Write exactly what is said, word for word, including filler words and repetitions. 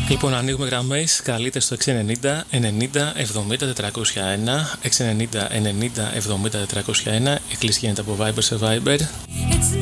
Λοιπόν, ανοίγουμε γραμμές. Καλείτε στο έξι εννιά ενενήντα εβδομήντα τετρακόσια ένα, έξι εννιά ενενήντα εβδομήντα τετρακόσια ένα. Η κλίση γίνεται από Viber σε Viber.